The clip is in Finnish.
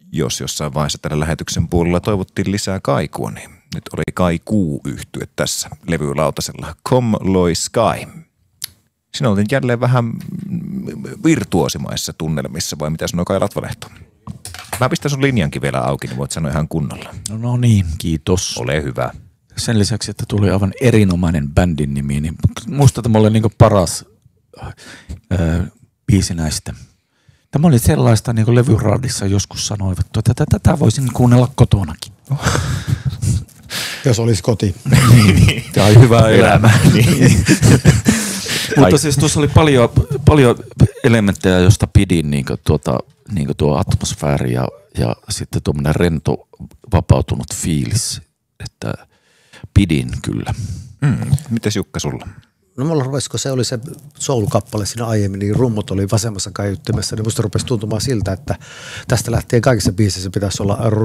jos jossain vaiheessa tällä lähetyksen puolella toivottiin lisää kaikua, niin nyt oli Kaikuu-yhtye tässä levylautasella. Come Loi Sky. Sinä oltiin jälleen vähän virtuosimaissa tunnelmissa, vai mitä sanoi Kai Latvalehto? Mä pistän sun linjankin vielä auki, niin voit sanoa ihan kunnolla. No niin, kiitos. Ole hyvä. Sen lisäksi, että tuli aivan erinomainen bändin nimi, niin musta tämä oli niinku paras biisi näistä. Tämä oli sellaista, niin kuin levyraadissa joskus sanoivat, että tätä voisin kuunnella kotonakin. Jos olisi koti. Niin, tämä oli hyvä elämä. Niin. Mutta siis tuossa oli paljon elementtejä, josta pidin, niin kuin tuo atmosfääri ja sitten tuommoinen rento, vapautunut fiilis, että pidin kyllä. Mites Jukka sulla? No mulla rupesi, kun se oli se soul-kappale siinä aiemmin, niin rummut oli vasemmassa kaiuttimessa, niin musta rupesi tuntumaan siltä, että tästä lähtien kaikissa biisissä pitäisi olla